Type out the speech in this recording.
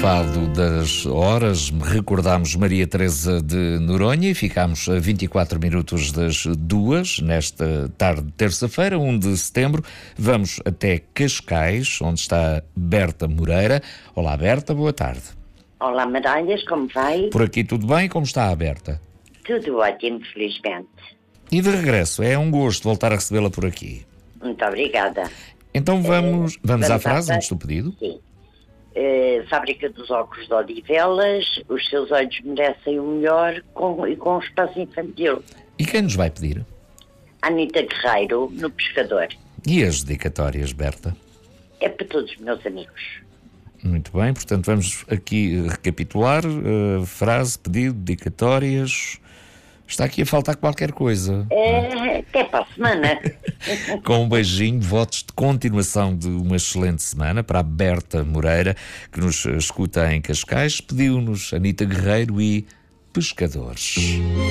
fado das horas, recordámos Maria Teresa de Noronha e ficámos a 24 minutos das 2, nesta tarde de terça-feira, 1 de setembro. Vamos até Cascais, onde está Berta Moreira. Olá, Berta, boa tarde. Olá, Medalhas, como vai? Por aqui tudo bem? Como está a Berta? Tudo ótimo, felizmente. E de regresso, é um gosto voltar a recebê-la por aqui. Muito obrigada. Então vamos à frase antes do pedido? Sim. Fábrica dos Óculos de Odivelas, os seus olhos merecem o melhor e com um espaço infantil. E quem nos vai pedir? Anita Guerreiro, no Pescador. E as dedicatórias, Berta? É para todos os meus amigos. Muito bem, portanto vamos aqui recapitular. Frase, pedido, dedicatórias. Está aqui a faltar qualquer coisa. Até para a semana. Com um beijinho, votos de continuação de uma excelente semana para a Berta Moreira, que nos escuta em Cascais. Pediu-nos Anita Guerreiro e Pescadores.